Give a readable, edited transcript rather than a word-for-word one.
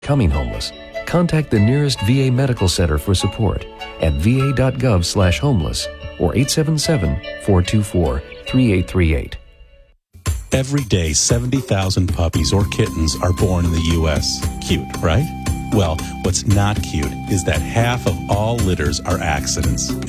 Becoming homeless, contact the nearest VA Medical Center for support at va.gov/homeless or 877-424-3838. Every day, 70,000 puppies or kittens are born in the U.S. Cute, right? Well, what's not cute is that half of all litters are accidents,